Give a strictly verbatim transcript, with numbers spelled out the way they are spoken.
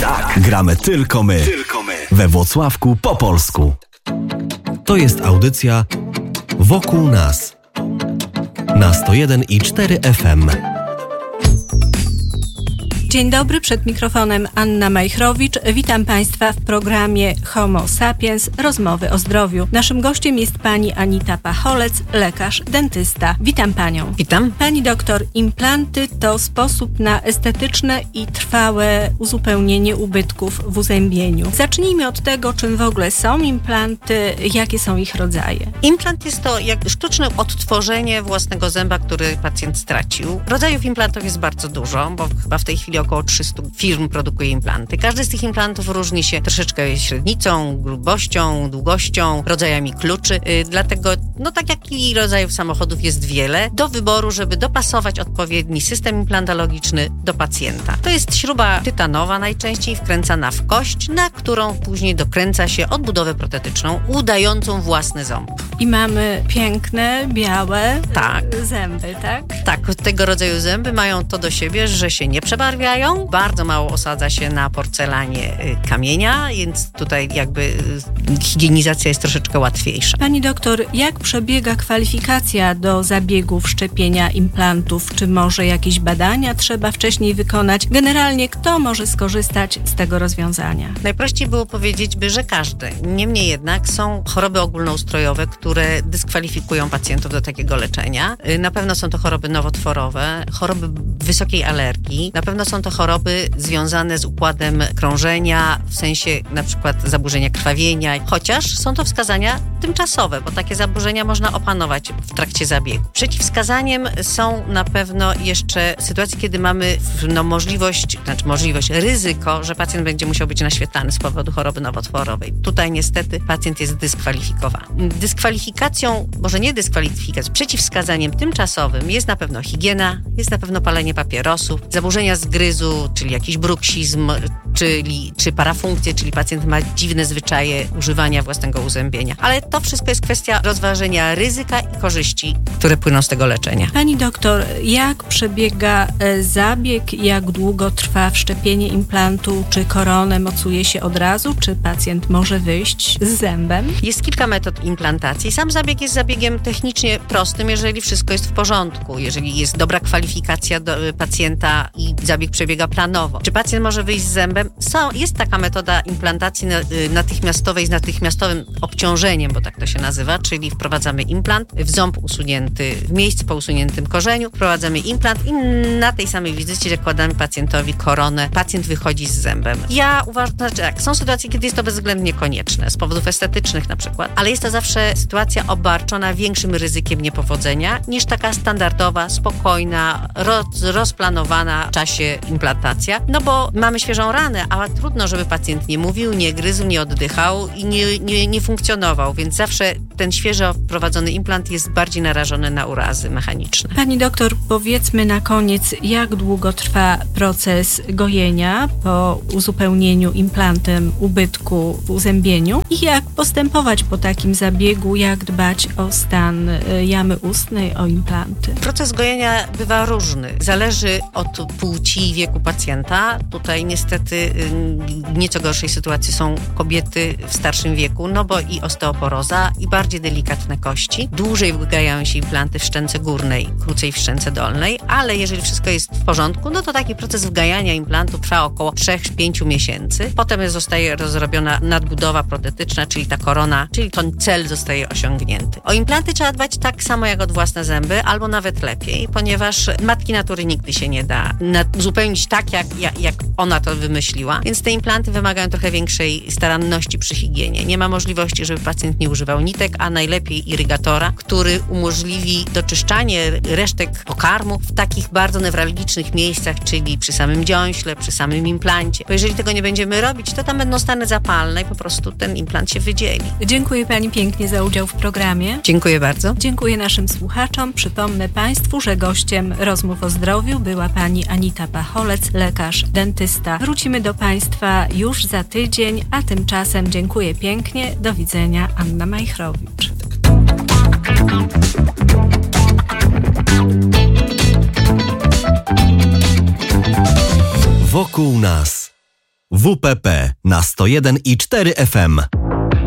Tak, gramy tylko my. Tylko my. We Włocławku po polsku. To jest audycja Wokół nas na sto jeden i cztery F M. Dzień dobry, przed mikrofonem Anna Majchrowicz. Witam Państwa w programie Homo Sapiens, rozmowy o zdrowiu. Naszym gościem jest pani Anita Pacholec, lekarz dentysta. Witam Panią. Witam. Pani doktor, implanty to sposób na estetyczne i trwałe uzupełnienie ubytków w uzębieniu. Zacznijmy od tego, czym w ogóle są implanty, jakie są ich rodzaje. Implant jest to jak sztuczne odtworzenie własnego zęba, który pacjent stracił. Rodzajów implantów jest bardzo dużo, bo chyba w tej chwili około trzysta firm produkuje implanty. Każdy z tych implantów różni się troszeczkę średnicą, grubością, długością, rodzajami kluczy. Yy, dlatego, no tak jak i rodzajów samochodów jest wiele, do wyboru, żeby dopasować odpowiedni system implantologiczny do pacjenta. To jest śruba tytanowa, najczęściej wkręcana w kość, na którą później dokręca się odbudowę protetyczną, udającą własny ząb. I mamy piękne, białe tak. zęby, tak? Tak, tego rodzaju zęby mają to do siebie, że się nie przebarwiają. Bardzo mało osadza się na porcelanie kamienia, więc tutaj jakby higienizacja jest troszeczkę łatwiejsza. Pani doktor, jak przebiega kwalifikacja do zabiegu wszczepienia implantów? Czy może jakieś badania trzeba wcześniej wykonać? Generalnie kto może skorzystać z tego rozwiązania? Najprościej było powiedzieć by, że każdy. Niemniej jednak są choroby ogólnoustrojowe, które dyskwalifikują pacjentów do takiego leczenia. Na pewno są to choroby nowotworowe, choroby wysokiej alergii, na pewno są to choroby związane z układem krążenia, w sensie na przykład zaburzenia krwawienia, chociaż są to wskazania tymczasowe, bo takie zaburzenia można opanować w trakcie zabiegu. Przeciwwskazaniem są na pewno jeszcze sytuacje, kiedy mamy no, możliwość, znaczy możliwość, ryzyko, że pacjent będzie musiał być naświetlany z powodu choroby nowotworowej. Tutaj niestety pacjent jest dyskwalifikowany. Dyskwalifikacją, może nie dyskwalifikacją, przeciwwskazaniem tymczasowym jest na pewno higiena, jest na pewno palenie papierosów, zaburzenia zgryzu, czyli jakiś bruksizm, czyli, czy parafunkcje, czyli pacjent ma dziwne zwyczaje używania własnego uzębienia. Ale to wszystko jest kwestia rozważenia ryzyka i korzyści, które płyną z tego leczenia. Pani doktor, jak przebiega zabieg, jak długo trwa wszczepienie implantu? Czy koronę mocuje się od razu, czy pacjent może wyjść z zębem? Jest kilka metod implantacji. Sam zabieg jest zabiegiem technicznie prostym, jeżeli wszystko jest w porządku, jeżeli jest dobra kwalifikacja do pacjenta i zabieg przebiega planowo. Czy pacjent może wyjść z zębem? Są, jest taka metoda implantacji natychmiastowej z natychmiastowym obciążeniem, bo tak to się nazywa, czyli wprowadzamy implant w ząb usunięty, w miejscu po usuniętym korzeniu, wprowadzamy implant i na tej samej wizycie zakładamy pacjentowi koronę. Pacjent wychodzi z zębem. Ja uważam, znaczy tak, są sytuacje, kiedy jest to bezwzględnie konieczne, z powodów estetycznych na przykład, ale jest to zawsze sytuacja obarczona większym ryzykiem niepowodzenia niż taka standardowa, spokojna, roz, rozplanowana w czasie implantacja, no bo mamy świeżą ranę, a trudno, żeby pacjent nie mówił, nie gryzł, nie oddychał i nie, nie, nie funkcjonował, więc zawsze ten świeżo wprowadzony implant jest bardziej narażony na urazy mechaniczne. Pani doktor, powiedzmy na koniec, jak długo trwa proces gojenia po uzupełnieniu implantem ubytku w uzębieniu i jak postępować po takim zabiegu, jak dbać o stan jamy ustnej, o implanty? Proces gojenia bywa różny. Zależy od płci i wieku pacjenta. Tutaj niestety w nieco gorszej sytuacji są kobiety w starszym wieku, no bo i osteoporoza, i bardziej delikatne kości. Dłużej wgajają się implanty w szczęce górnej, krócej w szczęce dolnej, ale jeżeli wszystko jest w porządku, no to taki proces wgajania implantu trwa około trzy do pięciu miesięcy. Potem zostaje rozrobiona nadbudowa protetyczna, czyli ta korona, czyli ten cel zostaje osiągnięty. O implanty trzeba dbać tak samo jak o własne zęby, albo nawet lepiej, ponieważ matki natury nigdy się nie da uzupełnić tak, jak, jak, jak ona to wymyśliła, więc te implanty wymagają trochę większej staranności przy higienie. Nie ma możliwości, żeby pacjent nie używał nitek, a najlepiej irygatora, który umożliwi doczyszczanie resztek pokarmu w takich bardzo newralgicznych miejscach, czyli przy samym dziąśle, przy samym implancie. Bo jeżeli tego nie będziemy robić, to tam będą stany zapalne i po prostu ten implant się wydzieli. Dziękuję Pani pięknie za udział w programie. Dziękuję bardzo. Dziękuję naszym słuchaczom. Przypomnę Państwu, że gościem rozmów o zdrowiu była Pani Anita Pacholec, lekarz dentysta. Wrócimy do Państwa już za tydzień, a tymczasem dziękuję pięknie. Do widzenia, Anna Majchrowicz. Wokół nas. W W P P na sto jeden i cztery F M.